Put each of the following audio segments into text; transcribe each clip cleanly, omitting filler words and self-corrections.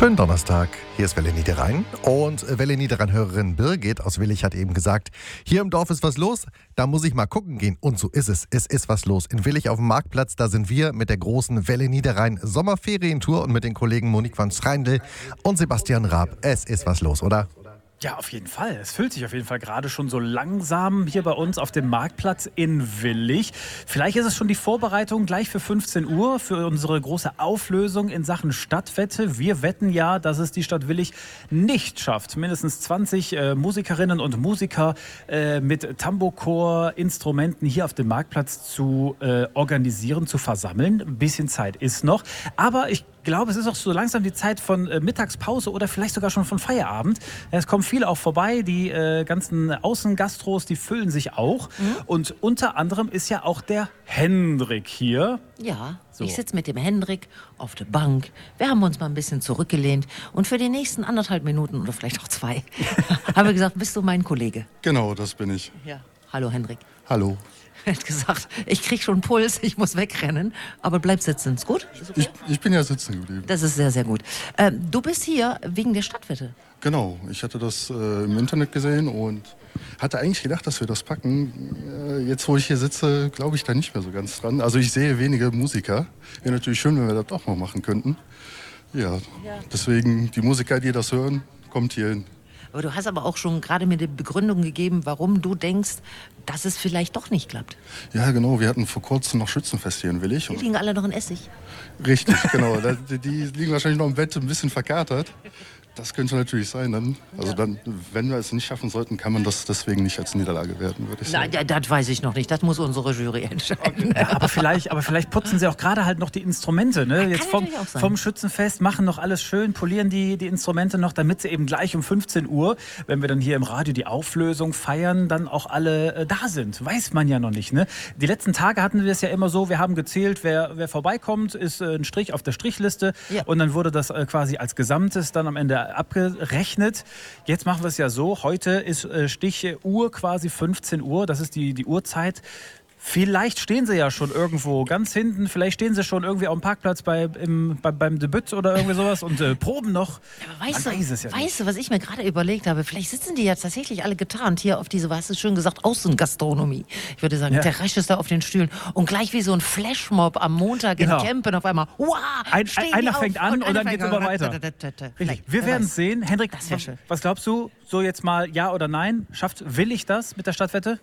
Schönen Donnerstag, hier ist Welle Niederrhein und Welle Niederrhein-Hörerin Birgit aus Willich hat eben gesagt, hier im Dorf ist was los, da muss ich mal gucken gehen. Und so ist es ist was los. In Willich auf dem Marktplatz, da sind wir mit der großen Welle Niederrhein Sommerferientour und mit den Kollegen Monique van Schreindl und Sebastian Raab. Es ist was los, oder? Ja, auf jeden Fall. Es füllt sich auf jeden Fall gerade schon so langsam hier bei uns auf dem Marktplatz in Willich. Vielleicht ist es schon die Vorbereitung gleich für 15 Uhr für unsere große Auflösung in Sachen Stadtwette. Wir wetten ja, dass es die Stadt Willich nicht schafft, mindestens 20 Musikerinnen und Musiker mit Tambourchor, Instrumenten hier auf dem Marktplatz zu organisieren, zu versammeln. Ein bisschen Zeit ist noch. Aber ich glaube, es ist auch so langsam die Zeit von Mittagspause oder vielleicht sogar schon von Feierabend. Es kommen viele auch vorbei, die ganzen Außengastros, die füllen sich auch. Und unter anderem ist ja auch der Hendrik hier. Ja, So. Ich sitze mit dem Hendrik auf der Bank. Wir haben uns mal ein bisschen zurückgelehnt. Und für die nächsten 1,5 Minuten oder vielleicht auch 2 haben wir gesagt, bist du mein Kollege? Genau, das bin ich. Ja. Hallo Hendrik. Hallo. Er hat gesagt, ich krieg schon Puls, ich muss wegrennen. Aber bleib sitzen, ist gut? Ist okay? Ich bin ja sitzen geblieben. Das ist sehr, sehr gut. Du bist hier wegen der Stadtwette. Genau, ich hatte das im Internet gesehen und hatte eigentlich gedacht, dass wir das packen. Jetzt, wo ich hier sitze, glaube ich da nicht mehr so ganz dran. Also ich sehe wenige Musiker. Wäre natürlich schön, wenn wir das auch mal machen könnten. Ja, deswegen die Musiker, die das hören, kommt hier hin. Aber du hast aber auch schon gerade mir die Begründung gegeben, warum du denkst, dass es vielleicht doch nicht klappt. Ja, genau, wir hatten vor kurzem noch Schützenfest hier in Willich. Die liegen alle noch in Essig. Richtig, genau. Die liegen wahrscheinlich noch im Bett ein bisschen verkatert. Das könnte natürlich sein. Dann, wenn wir es nicht schaffen sollten, kann man das deswegen nicht als Niederlage werten, würde ich sagen. Nein, das weiß ich noch nicht. Das muss unsere Jury entscheiden. Ja, aber vielleicht putzen sie auch gerade halt noch die Instrumente. Ne? Jetzt natürlich auch sein. vom Schützenfest machen noch alles schön, polieren die Instrumente noch, damit sie eben gleich um 15 Uhr, wenn wir dann hier im Radio die Auflösung feiern, dann auch alle da sind. Weiß man ja noch nicht. Ne? Die letzten Tage hatten wir es ja immer so, wir haben gezählt, wer vorbeikommt, ist ein Strich auf der Strichliste. Ja. Und dann wurde das quasi als Gesamtes dann am Ende abgerechnet. Jetzt machen wir es ja so, heute ist Stichuhr quasi 15 Uhr, das ist die Uhrzeit. Vielleicht stehen sie ja schon irgendwo ganz hinten, vielleicht stehen sie schon irgendwie auf dem Parkplatz beim Debüt oder irgendwie sowas und proben noch. Aber weißt Man weiß es ja nicht. du, was ich mir gerade überlegt habe? Vielleicht sitzen die ja tatsächlich alle getarnt hier auf diese, was hast du schön gesagt, Außengastronomie. Ich würde sagen, Ja. Terrasse da auf den Stühlen. Und gleich wie so ein Flashmob am Montag Genau. in Kempen auf einmal, stehen die Einer auf fängt an und einer dann geht's fängt immer an. weiter. Vielleicht, Wir wer werden weiß. es sehen. Hendrik, Das wär schön. was glaubst du? So jetzt mal ja oder nein? Will ich das mit der Stadtwette?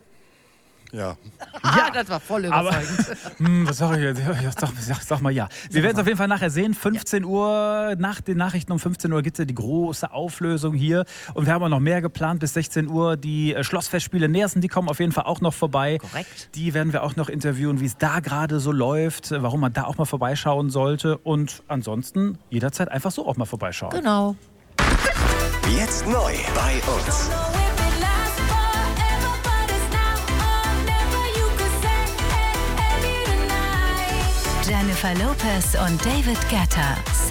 Ja. Ja, das war voll Aber überzeugend. was sag ich jetzt? Ja, sag mal ja. Wir werden es auf jeden Fall nachher sehen. 15 Uhr, nach den Nachrichten um 15 Uhr gibt es ja die große Auflösung hier. Und wir haben auch noch mehr geplant. Bis 16 Uhr die Schlossfestspiele Neersen, die kommen auf jeden Fall auch noch vorbei. Korrekt. Die werden wir auch noch interviewen, wie es da gerade so läuft, warum man da auch mal vorbeischauen sollte. Und ansonsten jederzeit einfach so auch mal vorbeischauen. Genau. Jetzt neu bei uns. Jennifer Lopez und David Guetta.